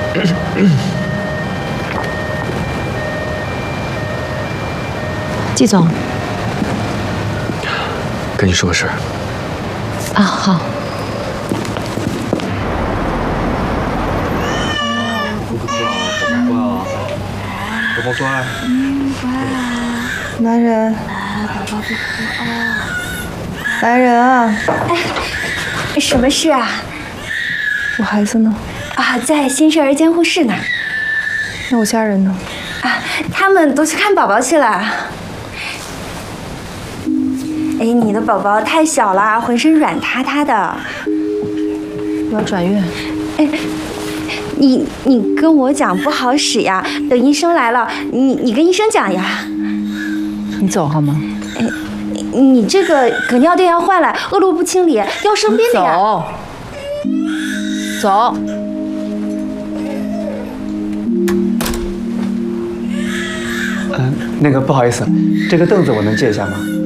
季总， 跟你说个事儿。 啊，好。 宝宝乖。 乖啊。 来人！ 宝宝不哭啊。 来人啊！ 哎，什么事啊？ 我孩子呢？ 啊，在新生儿监护室呢。 那我家人呢？ 啊，他们都去看宝宝去了。哎，你的宝宝太小了，浑身软塌塌的。 我要转院。 哎，你跟我讲不好使呀，等医生来了，你跟医生讲呀。 你走好吗？ 哎，你这个嗝尿垫要换了，恶露不清理要生病的呀。 走。 那个不好意思，这个凳子我能借一下吗？